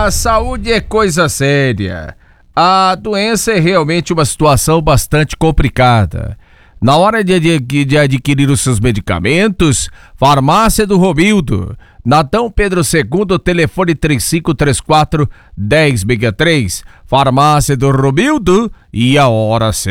A saúde é coisa séria. A doença é realmente uma situação bastante complicada. Na hora de adquirir os seus medicamentos, Farmácia do Romildo, Natão Pedro II, telefone 3534-1063. Farmácia do Romildo e a hora certa.